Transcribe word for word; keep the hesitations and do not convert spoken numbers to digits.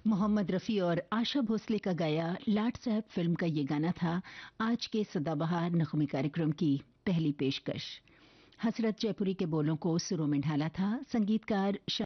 मोहम्मद रफ़ी और आशा भोसले का गाया लाट साहब फिल्म का ये गाना था आज के सदाबहार नगमे कार्यक्रम की पहली पेशकश। हसरत जयपुरी के बोलों को सुरों में ढाला था संगीतकार